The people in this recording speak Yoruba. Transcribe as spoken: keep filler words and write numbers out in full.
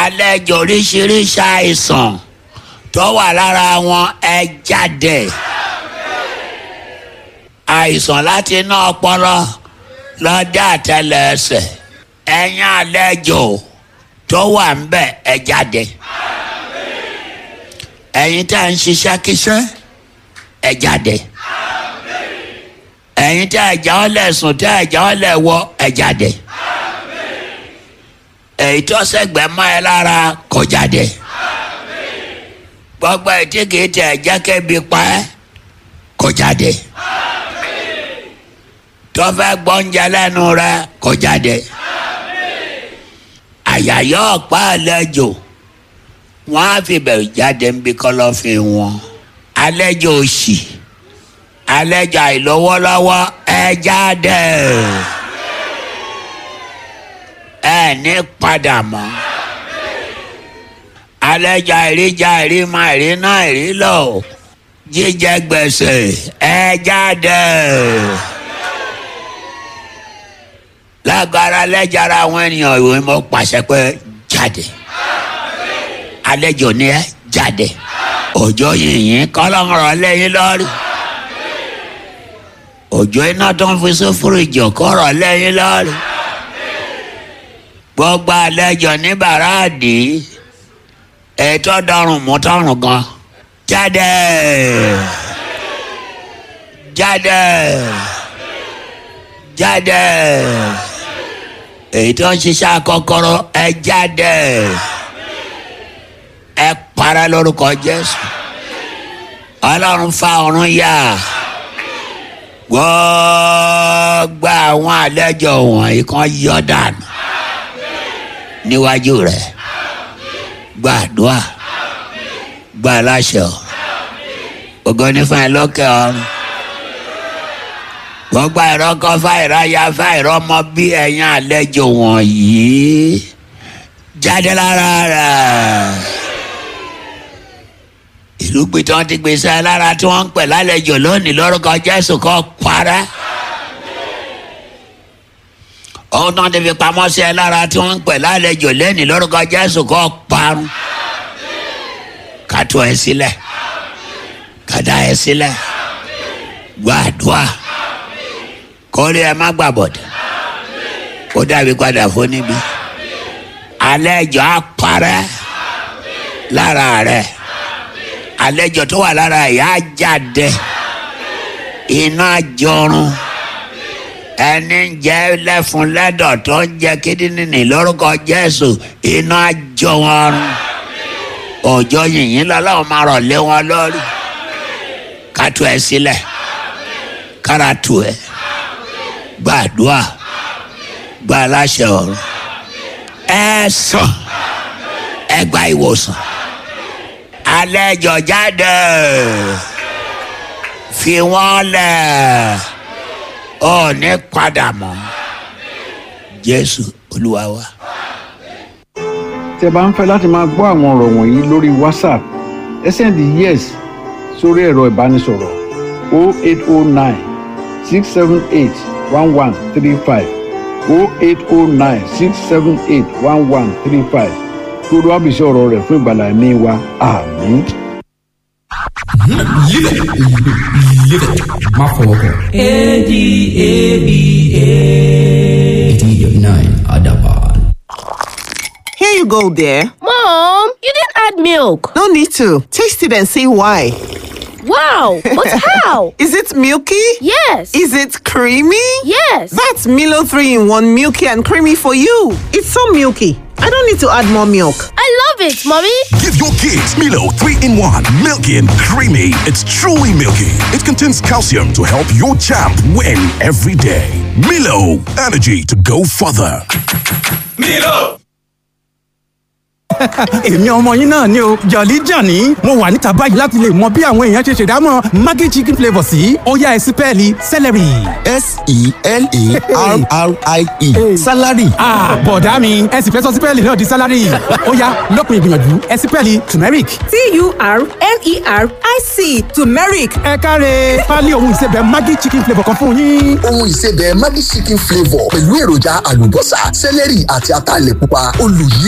àlejò oríṣiríṣi àìsàn tó wà lára wọn ẹ jáde. Àìsàn láti inú ọpọlọ lọ́dẹ àtẹlẹsẹ̀ ẹ̀yin àlejò tó wà ń bẹ̀ ẹ jáde. Ẹ̀yin tá ń ṣiṣẹ́ kíṣẹ́ ẹ jáde. Ẹ̀yin tá ẹ̀já ọ̀lẹ̀ sùn tá ẹ̀já ọ̀lẹ̀ wọ ẹ jáde. Èyí tó sẹ́gbẹ̀ẹ́ mọ́ ẹ lára kó jáde. Gbogbo ètí kìí tẹ̀ jẹ́ kébi pa ẹ́ kó jáde. Tó fẹ́ gbọ́njẹ lẹ́nu rẹ kó jáde. Àyà yóò pa àlejò wọ́n á fi bẹ̀rù jáde níbi kọ́lọ́fín wọn. Àlejò òṣì àlejò àìlówólọ́wọ́ ẹ jáde. Ẹ ní padà mọ́. Àlejò àìríjà àìrímọ àìríná àìrílò jíjẹ gbèsè ẹ jáde. Lágbára lẹ́jàrá àwọn ènìyàn ìwé mọ́ pàṣẹ pé jáde. Àlejò ni ẹ jáde. Òjò yìnyín kọ́lọ́rọ̀ lẹ́yìn lórí. Òjò iná tó ń fi sófúrú ìjọ kọ́rọ̀ lẹ́yìn lórí. Gbogbo àlejò ní bàràdì ètò dọrùn mú tọrùn gan. Jáde. Jáde. Jáde. Èyí tó ń ṣiṣẹ́ akọ́kọ́rọ́ ẹ jáde. Ẹ para lórúkọ Jésù. Ọlọ́run fa ọ̀run yá. Gbogbo àwọn àlejò wọ̀nyí kan yọ dànù níwájú rẹ̀. Gbàdúrà gbà láṣẹ ọ. Ògo ni fún ẹ lókè ọ̀run. Gbogbo ìrọ́kọ́ fáìráyà fáìrọ́mọ bí ẹ̀yin àlejò wọ̀nyí jáde lára rẹ̀. Ìrúgbìn tí wọ́n ti gbèsè lára tí wọ́n ń pè lálejò lónìí lórúkọ Jésù kó parẹ́. Ohun tí wọ́n ti fi pamọ́ sí ẹ lára tí wọ́n ń pè lálejò lónìí lórúkọ Jésù kó parun. Ká tú ẹ sílẹ̀. Ká dá ẹ sílẹ̀. Gbàdúrà. Kórè ẹ má gbàbọ̀dẹ̀. Ó dàbí padà fún níbí. Àlejò á parẹ́ lára rẹ̀. Àlejò tó wà lára ẹ̀ á jáde. Iná jọrun. Ẹni ń jẹ lẹ́fun lẹ́dọ̀ tó ń jẹ kídínì lórúkọ Jésù iná jọ wọn run. Òjò yìnyín lọ́lọ́run máa rọ̀ lé wọn lórí. Ká tú ẹ sílẹ̀. Kára tú ẹ. Gbàdúrà gba aláṣẹ ọ̀run. Ẹ sàn. Ẹ gba ìwòsàn. Àlejò jáde. Fi wọ́n lẹ̀. Ó ní padà mọ́. Jésù Olúwa wa. Tí ẹ bá ń fẹ́ láti máa gbọ́ àwọn ọ̀rọ̀ wọ̀nyí lórí WhatsApp, ẹ sẹ́ndì yes sórí ẹ̀rọ ìbánisọ̀rọ̀ o eight o nine six seven eight one one three five o eight o nine six seven eight one one three five. Gbogbo àbísí ọ̀rọ̀ rẹ̀ fún ìgbàlá ẹ̀mí wa. Àmín. Live it. Live it. My father. A D A B A. eighty nine Adaban. Here you go, dear. Mom, you didn't add milk. No need to. Taste it and see why. Wow, but how? Is it milky? Yes. Is it creamy? Yes. That's Milo three in one milky and creamy for you. It's so milky. I don't need to add more milk. I love it, Mommy. Give your kids Milo three in one, milky and creamy. It's truly milky. It contains calcium to help your champ win every day. Milo, energy to go further. Milo. Èmi ọmọ yín náà ni o Jolly Johnny mo wà níta báyìí láti lè mọ bí àwọn èèyàn ṣe ṣèdámọ̀ Maggi chicken flavour sí ó yá ẹ sí pẹ́ẹ́lí celery. S E L A R R I E salary. Ah, bọ̀dá mi ẹ sì fẹ́ sọ sí pẹ́ẹ́lì náà di salary. Ó yá lópin ìgbìyànjú ẹ sí pẹ́ẹ́lì turmeric. T U R M E R I C turmeric. Ẹ káre pálí ohun ìsebẹ̀ Maggi chicken flavour kan fún yín. Ohun ìsebẹ̀ Maggi chicken flavour pẹ̀lú èròjà àlùbọ́sà celery àti ataalẹ̀ pupa olùyí